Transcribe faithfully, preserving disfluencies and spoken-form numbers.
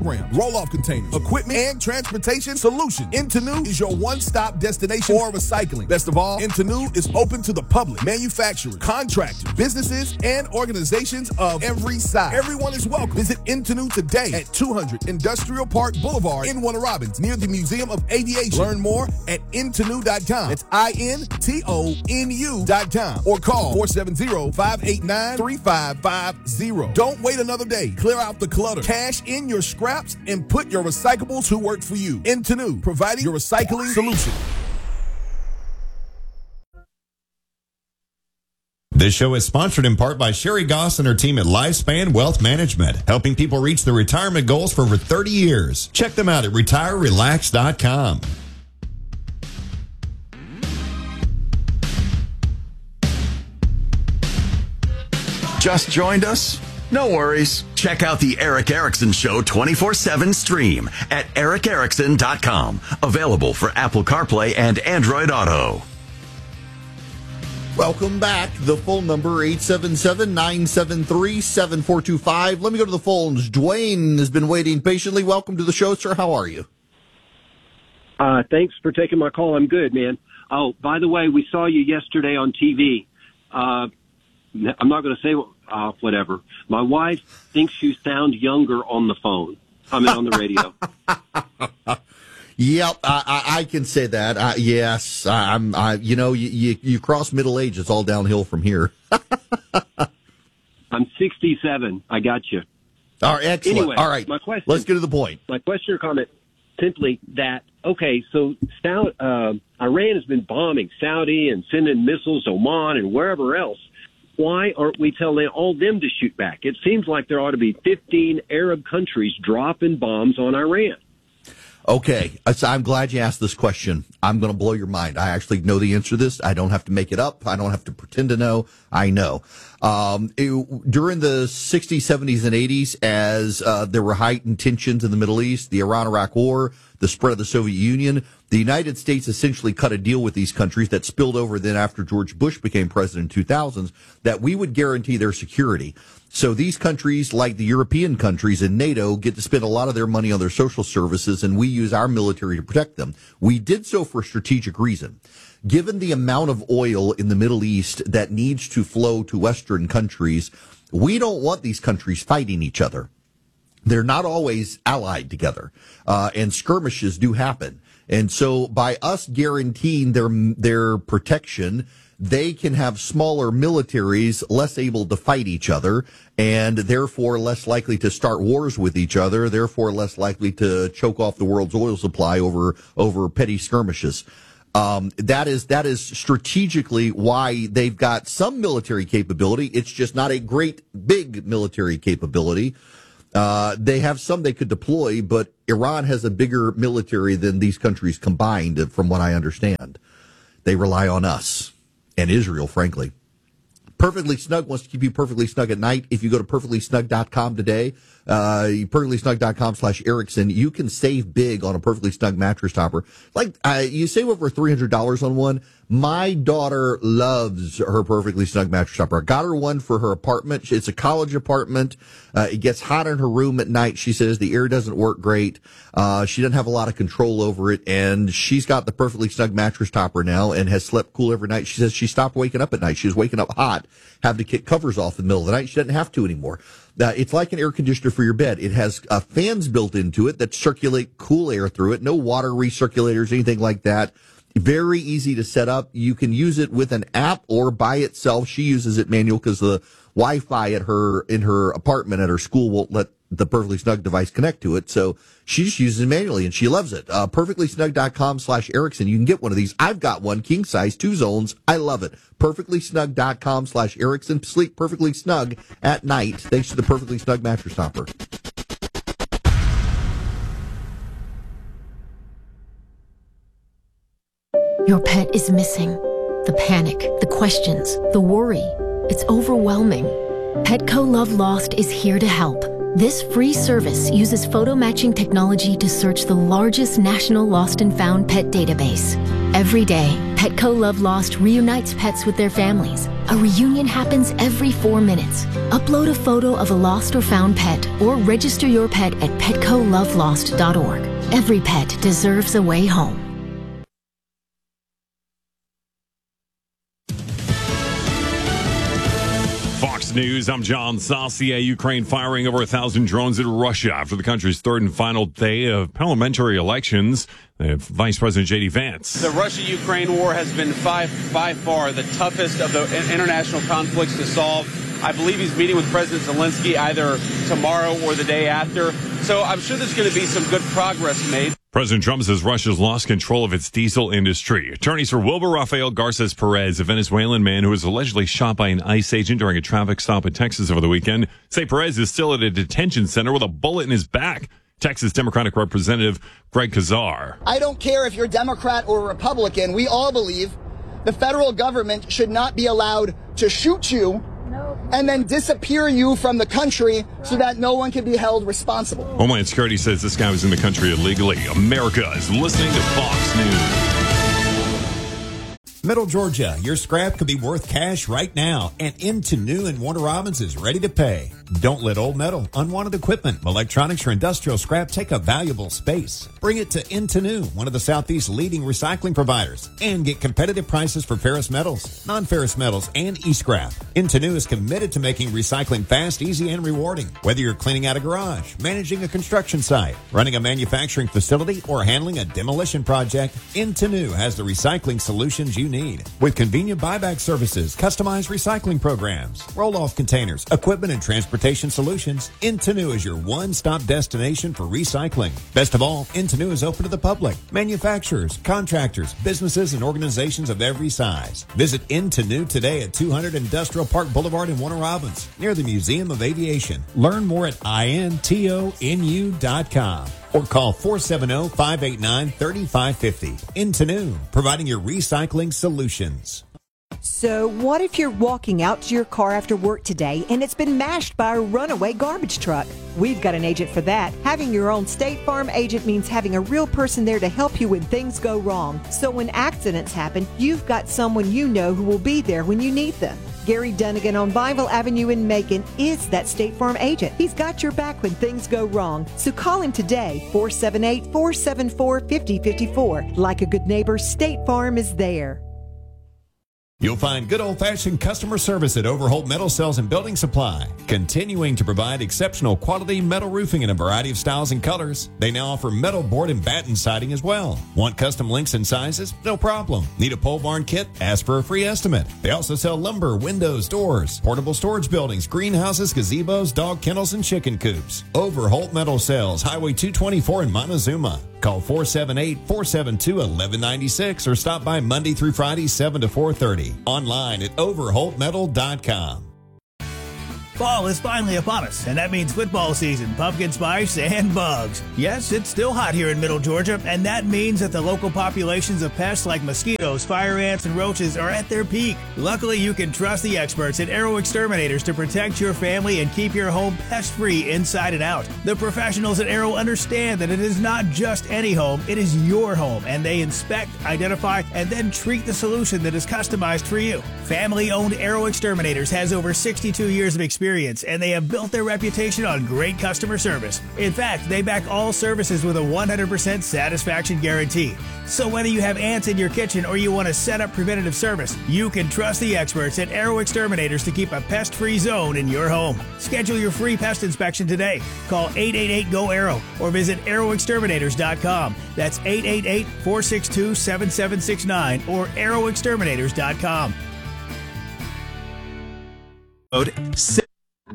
roll-off containers, equipment, and transportation solution. Intenu is your one-stop destination for recycling. Best of all, Intenu is open to the public, manufacturers, contractors, businesses, and organizations of every size. Everyone is welcome. Visit Intenu today at two hundred Industrial Park Boulevard in Warner Robins, near the Museum of Aviation. Learn more at intenu dot com. That's I N T O N U dot com. Or call four seven zero, five eight nine, three five five zero. Don't wait another day. Clear out the clutter. Cash in your scraps and put your recyclables to work for you. Intenu, providing your recycling solution. This show is sponsored in part by Sherry Goss and her team at Lifespan Wealth Management, helping people reach their retirement goals for over thirty years. Check them out at retire relax dot com. Just joined us? No worries. Check out the Eric Erickson Show twenty-four seven stream at eric erickson dot com. Available for Apple CarPlay and Android Auto. Welcome back. The phone number, eight seven seven, nine seven three, seven four two five. Let me go to the phones. Dwayne has been waiting patiently. Welcome to the show, sir. How are you? Uh, thanks for taking my call. I'm good, man. Oh, by the way, we saw you yesterday on T V. Uh, I'm not going to say uh, whatever. My wife thinks you sound younger on the phone. I mean, on the radio. Yep, I, I, I can say that. Uh, yes, I, I'm. I, you know, you, you you cross middle age, it's all downhill from here. I'm sixty-seven. I got you. All right, excellent. Anyway, all right, my question, let's get to the point. My question or comment simply that, okay, so Saudi, uh, Iran has been bombing Saudi and sending missiles to Oman and wherever else. Why aren't we telling all them to shoot back? It seems like there ought to be fifteen Arab countries dropping bombs on Iran. Okay, so I'm glad you asked this question. I'm going to blow your mind. I actually know the answer to this. I don't have to make it up. I don't have to pretend to know. I know. Um, it, during the sixties, seventies, and eighties, as uh, there were heightened tensions in the Middle East, the Iran-Iraq War, the spread of the Soviet Union, the United States essentially cut a deal with these countries that spilled over then after George Bush became president in two thousand, that we would guarantee their security. So these countries, like the European countries and NATO, get to spend a lot of their money on their social services, and we use our military to protect them. We did so for a strategic reason. Given the amount of oil in the Middle East that needs to flow to Western countries, we don't want these countries fighting each other. They're not always allied together, uh, and skirmishes do happen. And so by us guaranteeing their their protection, they can have smaller militaries, less able to fight each other, and therefore less likely to start wars with each other, therefore less likely to choke off the world's oil supply over over petty skirmishes. Um, that is that is strategically why they've got some military capability. It's just not a great big military capability. Uh, they have some they could deploy, but Iran has a bigger military than these countries combined, from what I understand. They rely on us. And Israel, frankly. Perfectly Snug wants to keep you perfectly snug at night. If you go to perfectly snug dot com today, uh, perfectly snug dot com slash Erickson, you can save big on a Perfectly Snug mattress topper. Like, uh, you save over three hundred dollars on one. My daughter loves her Perfectly Snug mattress topper. I got her one for her apartment. It's a college apartment. Uh, it gets hot in her room at night. She says the air doesn't work great. Uh, she doesn't have a lot of control over it. And she's got the Perfectly Snug mattress topper now and has slept cool every night. She says she stopped waking up at night. She was waking up hot, having to kick covers off in the middle of the night. She doesn't have to anymore. Uh, it's like an air conditioner for your bed. It has uh, fans built into it that circulate cool air through it. No water recirculators, anything like that. Very easy to set up. You can use it with an app or by itself. She uses it manual because the Wi-Fi at her in her apartment at her school won't let the Perfectly Snug device connect to it. So she just uses it manually and she loves it. Uh, perfectly snug dot com slash Erickson. You can get one of these. I've got one, king size, two zones. I love it. perfectly snug dot com slash Erickson. Sleep perfectly snug at night thanks to the Perfectly Snug mattress topper. Your pet is missing. The panic, the questions, the worry. It's overwhelming. Petco Love Lost is here to help. This free service uses photo matching technology to search the largest national lost and found pet database. Every day, Petco Love Lost reunites pets with their families, A reunion happens every four minutes. Upload a photo of a lost or found pet or register your pet at petco love lost dot org. Every pet deserves a way home. Fox News, I'm John Saucier. Ukraine firing over a thousand drones at Russia after the country's third and final day of parliamentary elections. Uh, Vice President J D Vance. The Russia-Ukraine war has been by, by far the toughest of the international conflicts to solve. I believe he's meeting with President Zelensky either tomorrow or the day after. So I'm sure there's going to be some good progress made. President Trump says Russia's lost control of its diesel industry. Attorneys for Wilbur Rafael Garces Perez, a Venezuelan man who was allegedly shot by an ICE agent during a traffic stop in Texas over the weekend, say Perez is still at a detention center with a bullet in his back. Texas Democratic Representative Greg Kazar. I don't care if you're Democrat or Republican. We all believe the federal government should not be allowed to shoot you and then disappear you from the country so that no one can be held responsible. Homeland Security says this guy was in the country illegally. America is listening to Fox News. Middle Georgia, your scrap could be worth cash right now, and Into New and Warner Robins is ready to pay. Don't let old metal, unwanted equipment, electronics, or industrial scrap take up valuable space. Bring it to Into New, one of the Southeast's leading recycling providers, and get competitive prices for ferrous metals, non-ferrous metals, and e-scrap. Into New is committed to making recycling fast, easy, and rewarding. Whether you're cleaning out a garage, managing a construction site, running a manufacturing facility, or handling a demolition project, Into New has the recycling solutions you need. With convenient buyback services, customized recycling programs, roll-off containers, equipment, and transportation solutions, Into New is your one-stop destination for recycling. Best of all, Into New is open to the public, manufacturers, contractors, businesses, and organizations of every size. Visit Into New today at two hundred Industrial Park Boulevard in Warner Robins, near the Museum of Aviation. Learn more at intonu dot com. Or call four seven zero, five eight nine, three five five zero. Into New, providing your recycling solutions. So what if you're walking out to your car after work today and it's been mashed by a runaway garbage truck? We've got an agent for that. Having your own State Farm agent means having a real person there to help you when things go wrong. So when accidents happen, you've got someone you know who will be there when you need them. Gary Dunnigan on Bible Avenue in Macon is that State Farm agent. He's got your back when things go wrong. So call him today, four seven eight, four seven four, five zero five four. Like a good neighbor, State Farm is there. You'll find good old-fashioned customer service at Overholt Metal Sales and Building Supply, continuing to provide exceptional quality metal roofing in a variety of styles and colors. They now offer metal board and batten siding as well. Want custom lengths and sizes? No problem. Need a pole barn kit? Ask for a free estimate. They also sell lumber, windows, doors, portable storage buildings, greenhouses, gazebos, dog kennels, and chicken coops. Overholt Metal Sales, Highway two twenty-four in Montezuma. Call four seven eight, four seven two, one one nine six or stop by Monday through Friday, seven to four thirty. Online at overholt metal dot com. Fall is finally upon us, and that means football season, pumpkin spice, and bugs. Yes, it's still hot here in Middle Georgia, and that means that the local populations of pests like mosquitoes, fire ants, and roaches are at their peak. Luckily, you can trust the experts at Arrow Exterminators to protect your family and keep your home pest-free inside and out. The professionals at Arrow understand that it is not just any home, it is your home, and they inspect, identify, and then treat the solution that is customized for you. Family-owned Arrow Exterminators has over sixty-two years of experience, and they have built their reputation on great customer service. In fact, they back all services with a one hundred percent satisfaction guarantee. So whether you have ants in your kitchen or you want to set up preventative service, you can trust the experts at Arrow Exterminators to keep a pest-free zone in your home. Schedule your free pest inspection today. Call eight eight eight, G O, ARROW or visit arrow exterminators dot com. That's eight eight eight, four six two, seven seven six nine or arrow exterminators dot com. Code